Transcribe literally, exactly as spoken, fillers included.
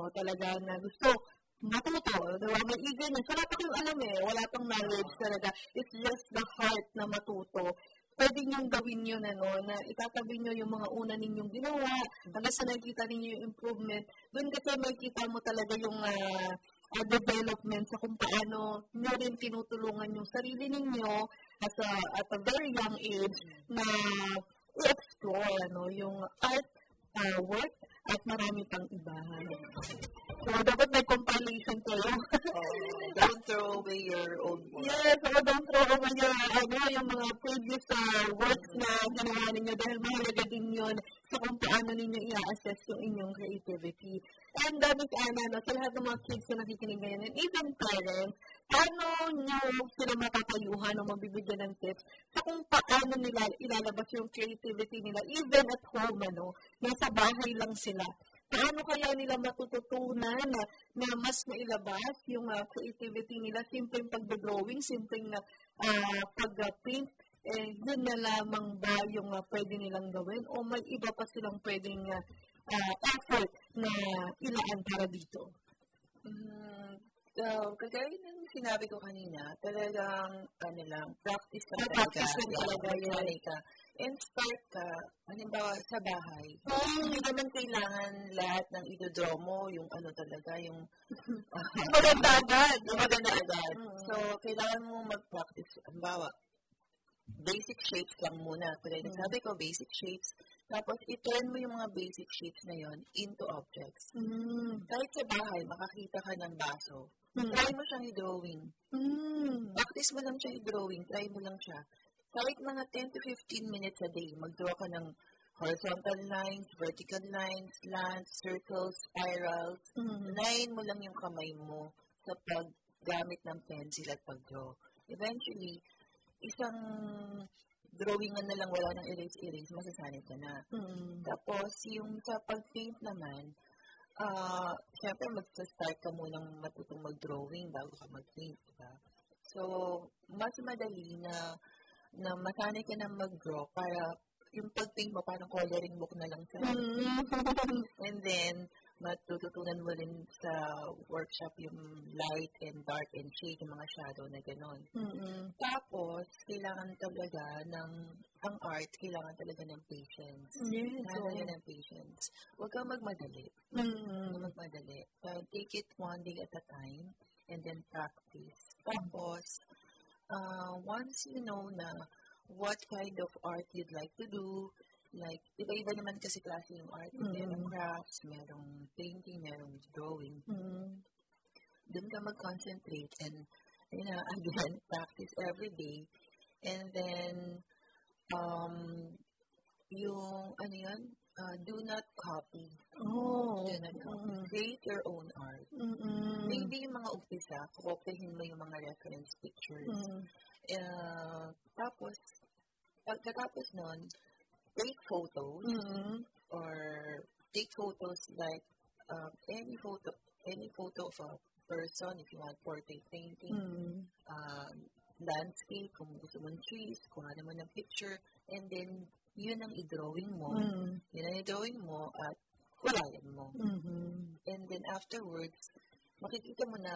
ano, talaga na gusto matuto. Diba? May eagerness. Wala pa kayong alam eh. Wala pang knowledge talaga. It's just the heart na matuto. Pwede niyong gawin yun, ano, na itatabi niyo yung mga una ninyong ginawa, hanggang sa nakikita ninyo yung improvement. Doon kasi makikita mo talaga yung uh, uh, development sa kung paano nyo rin tinutulungan yung sarili ninyo at a, at a very young age na i-explore ano, yung art, uh, work, at marami pang iba. So, dapat may compilation kayo. uh, don't throw away your old work. Yes, so don't throw away your, ano, yung mga previous uh, works na ginawa ninyo dahil mahalaga din yun sa kung paano ninyo i-assess yung inyong creativity. And uh, Miss Anna, no, sa lahat ng mga kids na nakikinig ngayon, and even parents, paano nyo sila mapapayuhan o mabibigyan ng tips sa kung paano nila ilalabas yung creativity nila, even at home, ano, nasa bahay lang sila. Paano kaya nila matututunan na, na mas mailabas yung uh, creativity nila, simpleng pag-drawing, simpleng uh, pag-paint, eh, yun na lamang ba yung uh, pwede nilang gawin o may iba pa silang pwedeng uh, uh, effort na ilaan para dito? Mm, so, kagaya ng sinabi ko kanina, talagang ano lang, practice lang talaga. Practice lang talaga. Yeah, ka. And start ka, halimbawa sa bahay. Hmm. Hindi naman kailangan lahat ng idodraw mo, yung ano talaga, yung uh, maganda agad. Yung maganda agad. Hmm. So, kailangan mo mag-practice. Halimbawa, basic shapes lang muna. Kaya hmm. sabi ko, basic shapes. Tapos, i-turn mo yung mga basic shapes na yon into objects. Hmm. Kahit sa bahay, makakita ka ng baso. Hmm. Try mo siyang i-drawing. Hmm. Practice mo lang siyang i-drawing. Try mo lang siya. Kahit mga ten to fifteen minutes a day, mag-draw ka ng horizontal lines, vertical lines, slants, circles, spirals. Mm-hmm. Line mo lang yung kamay mo sa paggamit ng pencil at pag-draw. Eventually, isang drawingan na lang, wala ng erase-erase, masasanay ka na. Mm-hmm. Tapos, yung sa pag-paint naman, uh, syempre mag-start ka munang matutong mag-drawing bago ka mag-paint. Diba? So, mas madali na na masanay ka na mag-draw para yung pag-paint mo parang coloring book na lang sa mm-hmm. And then, matututunan mo rin sa workshop yung light and dark and shade, yung mga shadow na gano'n. Mm-hmm. Tapos, kailangan talaga ng, ang art, kailangan talaga ng patience. Yes. Kailangan so, ng patience. Huwag kang magmadali. Mm-hmm. Huwag magmadali. Uh, take it one day at a time and then practice. Tapos, Uh, once you know na what kind of art you'd like to do, like, iba-iba naman kasi klase yung art. Mm-hmm. Merong crafts, merong painting, merong drawing. Mm-hmm. Doon ka mag-concentrate and, you know, again, practice every day. And then, um, yung, ano yun, uh, do not copy. Oh. Do not copy. Mm-hmm. Create your own art. Mm-hmm. Maybe yung mga umpisa, kukopihin mo yung mga reference pictures. Mm-hmm. Uh, tapos, pagkatapos nun, take photos, mm-hmm. or take photos like uh, any photo, any photo of a person, if you want portrait painting, mm-hmm. uh, landscape, kung gusto mong trees, kung ano mo ng picture, and then, yun ang i-drawing mo, mm-hmm. yun ang i-drawing mo, at kulayan mo. Mm-hmm. And then afterwards, makikita mo na